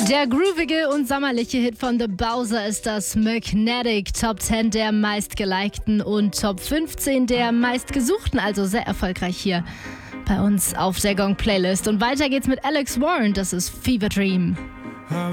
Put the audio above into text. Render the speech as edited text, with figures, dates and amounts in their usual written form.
Der groovige und sommerliche Hit von The Bowser ist das Magnetic. Top 10 der meistgelikten und Top 15 der meistgesuchten, also sehr erfolgreich hier bei uns auf der Gong Playlist. Und weiter geht's mit Alex Warren, das ist Fever Dream.